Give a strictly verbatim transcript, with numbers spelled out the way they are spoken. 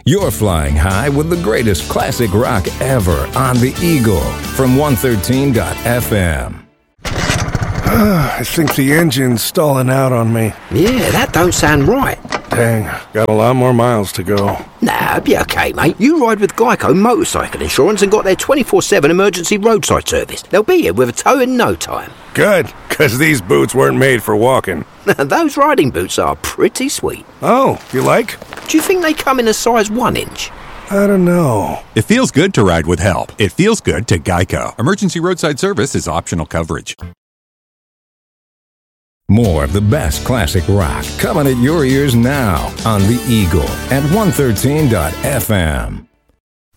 You're flying high with the greatest classic rock ever on the Eagle from one thirteen F M. I think the engine's stalling out on me. Yeah, that don't sound right. Dang, got a lot more miles to go. Nah, be okay, mate. You ride with Geico Motorcycle Insurance and got their twenty-four seven emergency roadside service. They'll be here with a tow in no time. Good, because these boots weren't made for walking. Those riding boots are pretty sweet. Oh, you like? Do you think they come in a size one inch? I don't know. It feels good to ride with help. It feels good to Geico. Emergency roadside service is optional coverage. More of the best classic rock coming at your ears now on the Eagle at one thirteen F M.